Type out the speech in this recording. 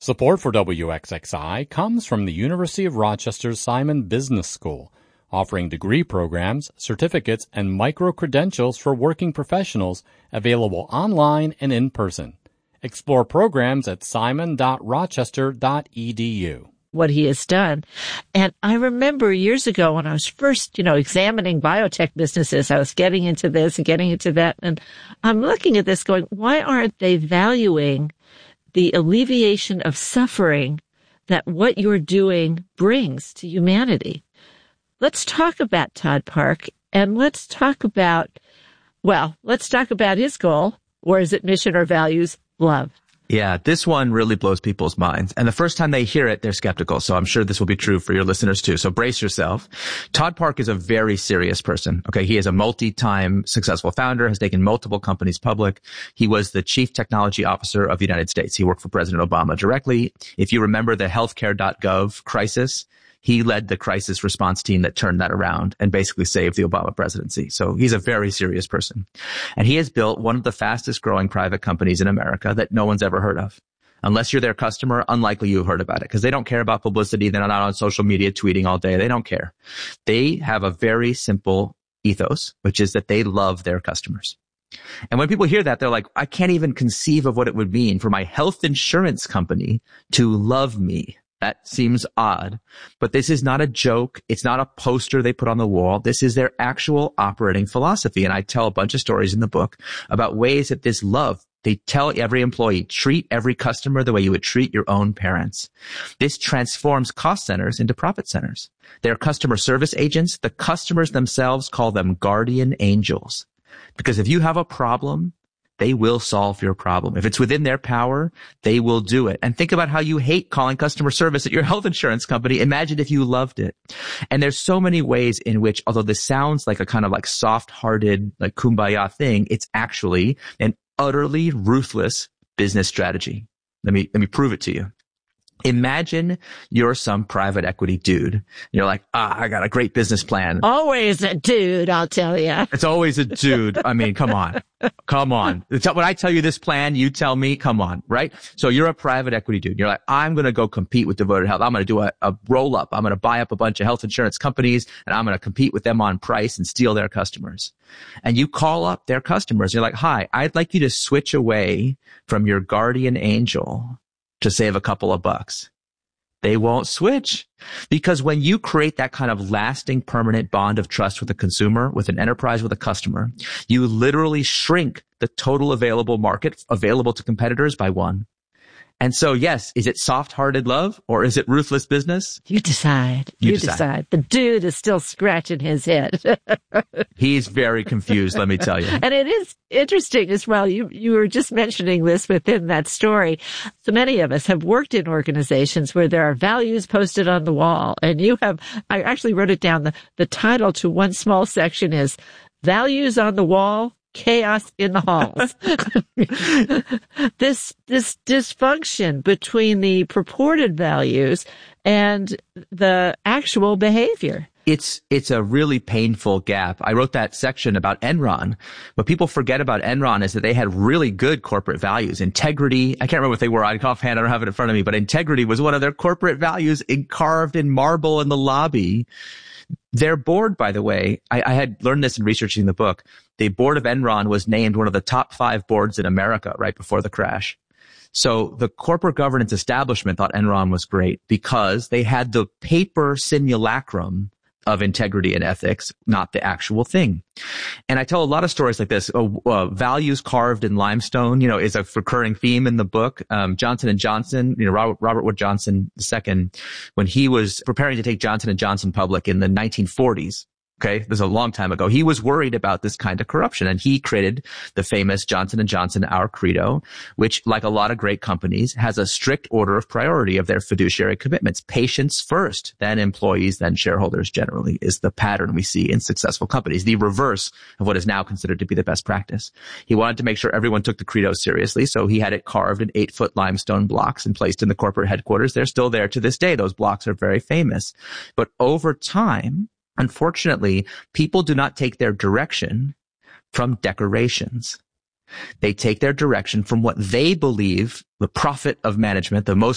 Support for WXXI comes from the University of Rochester's Simon Business School, offering degree programs, certificates, and micro-credentials for working professionals available online and in person. Explore programs at simon.rochester.edu. What he has done. And I remember years ago when I was first, examining biotech businesses, I was getting into this and getting into that. And I'm looking at this going, why aren't they valuing the alleviation of suffering that what you're doing brings to humanity? Let's talk about Todd Park, and let's talk about his goal, or is it mission or values? Love. Yeah, this one really blows people's minds. And the first time they hear it, they're skeptical. So I'm sure this will be true for your listeners too. So brace yourself. Todd Park is a very serious person. Okay. He is a multi-time successful founder, has taken multiple companies public. He was the chief technology officer of the United States. He worked for President Obama directly. If you remember the healthcare.gov crisis, he led the crisis response team that turned that around and basically saved the Obama presidency. So he's a very serious person. And he has built one of the fastest growing private companies in America that no one's ever heard of. Unless you're their customer, unlikely you've heard about it because they don't care about publicity. They're not on social media tweeting all day. They don't care. They have a very simple ethos, which is that they love their customers. And when people hear that, they're like, I can't even conceive of what it would mean for my health insurance company to love me. That seems odd, but this is not a joke. It's not a poster they put on the wall. This is their actual operating philosophy. And I tell a bunch of stories in the book about ways that this love, they tell every employee, treat every customer the way you would treat your own parents. This transforms cost centers into profit centers. They're customer service agents. The customers themselves call them guardian angels. Because if you have a problem, they will solve your problem. If it's within their power, they will do it. And think about how you hate calling customer service at your health insurance company. Imagine if you loved it. And there's so many ways in which, although this sounds like a kind of like soft-hearted, like kumbaya thing, it's actually an utterly ruthless business strategy. Let me prove it to you. Imagine you're some private equity dude. You're like, I got a great business plan. Always a dude, I'll tell you. It's always a dude. I mean, come on. Come on. When I tell you this plan, you tell me, come on, right? So you're a private equity dude. You're like, I'm going to go compete with Devoted Health. I'm going to do a roll up. I'm going to buy up a bunch of health insurance companies and I'm going to compete with them on price and steal their customers. And you call up their customers. You're like, hi, I'd like you to switch away from your guardian angel to save a couple of bucks. They won't switch because when you create that kind of lasting, permanent bond of trust with a consumer, with an enterprise, with a customer, you literally shrink the total available market available to competitors by one. And so, yes, is it soft-hearted love or is it ruthless business? You decide. You decide. The dude is still scratching his head. He's very confused, let me tell you. And it is interesting as well. You were just mentioning this within that story. So many of us have worked in organizations where there are values posted on the wall. And I actually wrote it down. The title to one small section is Values on the Wall, Chaos in the Halls. This dysfunction between the purported values and the actual behavior. It's a really painful gap. I wrote that section about Enron. What people forget about Enron is that they had really good corporate values. Integrity, I can't remember what they were. Offhand, I don't have it in front of me, but integrity was one of their corporate values carved in marble in the lobby. Their board, by the way, I had learned this in researching the book. The board of Enron was named one of the top 5 boards in America right before the crash. So the corporate governance establishment thought Enron was great because they had the paper simulacrum of integrity and ethics, not the actual thing. And I tell a lot of stories like this. Values carved in limestone, is a recurring theme in the book. Johnson & Johnson, Robert Wood Johnson II, when he was preparing to take Johnson & Johnson public in the 1940s, okay, this is a long time ago, he was worried about this kind of corruption. And he created the famous Johnson & Johnson Our Credo, which, like a lot of great companies, has a strict order of priority of their fiduciary commitments. Patients first, then employees, then shareholders generally is the pattern we see in successful companies, the reverse of what is now considered to be the best practice. He wanted to make sure everyone took the credo seriously, so he had it carved in 8-foot limestone blocks and placed in the corporate headquarters. They're still there to this day. Those blocks are very famous. But over time, unfortunately, people do not take their direction from decorations. They take their direction from what they believe the profit of management, the